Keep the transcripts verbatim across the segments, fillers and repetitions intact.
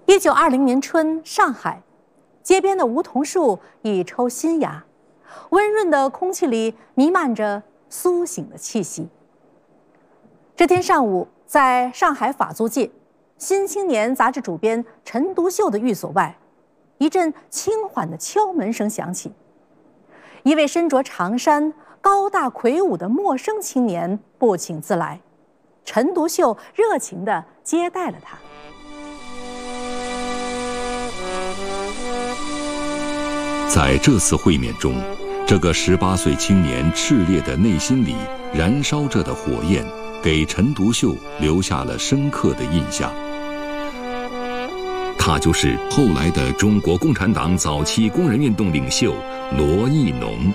一九二零年春，上海街边的梧桐树已抽新芽，温润的空气里弥漫着苏醒的气息。这天上午，在上海法租界《新青年》杂志主编陈独秀的寓所外，一阵轻缓的敲门声响起。一位身着长衫、高大魁梧的陌生青年不请自来，陈独秀热情地接待了他。 在这次会面中，这个十八岁青年炽烈的内心里燃烧着的火焰，给陈独秀留下了深刻的印象。他就是后来的中国共产党早期工人运动领袖罗亦农。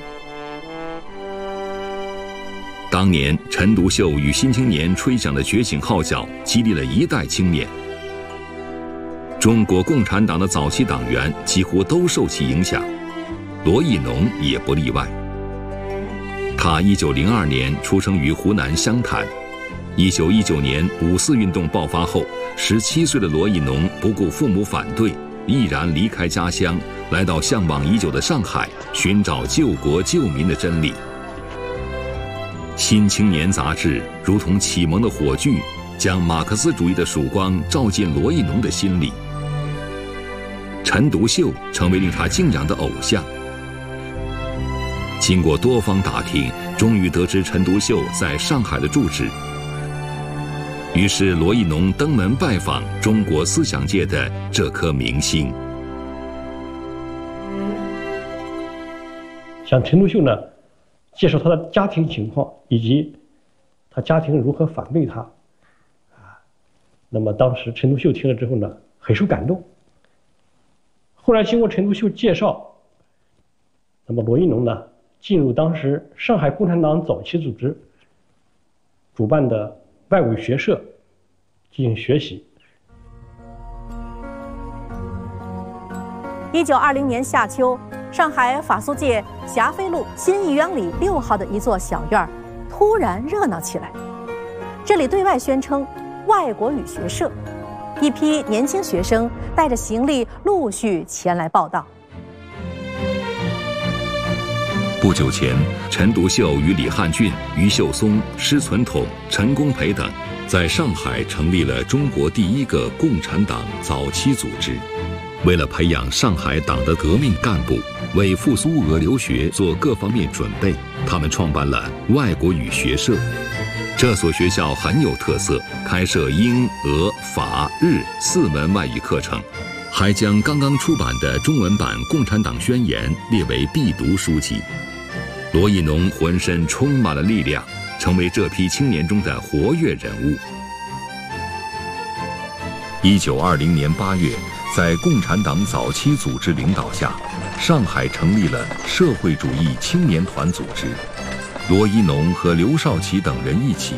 当年，陈独秀与《新青年》吹响的觉醒号角，激励了一代青年。中国共产党的早期党员几乎都受其影响，罗亦农也不例外。他一九零二年出生于湖南湘潭。一九一九年五四运动爆发后，十七岁的罗亦农不顾父母反对，毅然离开家乡，来到向往已久的上海，寻找救国救民的真理。《新青年》杂志如同启蒙的火炬，将马克思主义的曙光照进罗亦农的心里。陈独秀成为令他敬仰的偶像。经过多方打听，终于得知陈独秀在上海的住址。于是罗亦农登门拜访中国思想界的这颗明星。 向陈独秀呢介绍他的家庭情况，以及他家庭如何反对他啊。那么当时陈独秀听了之后呢，很受感动。后来经过陈独秀介绍，那么罗亦农呢进入当时上海共产党早期组织主办的外委学社进行学习。 一九二零年夏秋，上海法租界霞飞路新义园里六号的一座小院突然热闹起来。这里对外宣称外国语学社，一批年轻学生带着行李陆续前来报到。 不久前，陈独秀与李汉俊、余秀松、施存统、陈公培等在上海成立了中国第一个共产党早期组织。为了培养上海党的革命干部，为赴苏俄留学做各方面准备，他们创办了外国语学社。这所学校很有特色，开设英、俄、法、日四门外语课程，还将刚刚出版的中文版《共产党宣言》列为必读书籍。罗亦农浑身充满了力量，成为这批青年中的活跃人物。一九二零年八月，在共产党早期组织领导下，上海成立了社会主义青年团组织。罗亦农和刘少奇等人一起，